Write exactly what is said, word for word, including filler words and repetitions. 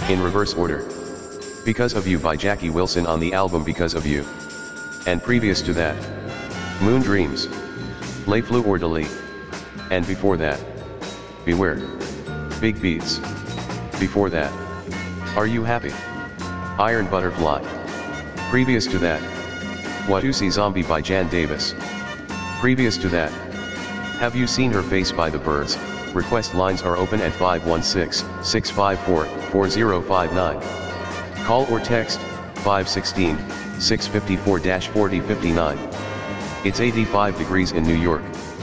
In reverse order. Because of You by Jackie Wilson on the album Because of You. And previous to that, Moon Dreams, Les Fleurs de Lis. And before that, Beware, Big Beats. Before that, Are You Happy? Iron Butterfly. Previous to that, Watusi Zombie by Jan Davis. Previous to that, Have You Seen Her Face by The Byrds. Request lines are open at five one six, six five four, four zero five nine. Call or text, five one six, six five four, four zero five nine. It's eighty-five degrees in New York.